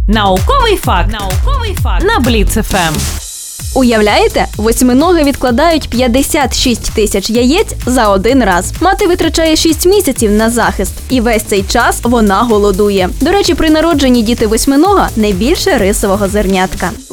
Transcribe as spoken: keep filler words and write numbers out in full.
Науковий факт. Науковий факт на Бліц еф ем. Уявляєте, восьминоги відкладають п'ятдесят шість тисяч яєць за один раз. Мати витрачає шість місяців на захист, і весь цей час вона голодує. До речі, при народженні діти восьминога не більше рисового зернятка.